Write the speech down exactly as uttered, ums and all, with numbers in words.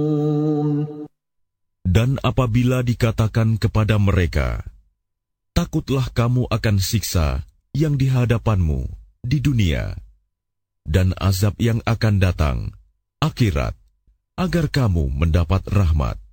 Dan apabila dikatakan kepada mereka, takutlah kamu akan siksa yang di hadapanmu di dunia, dan azab yang akan datang, akhirat, agar kamu mendapat rahmat.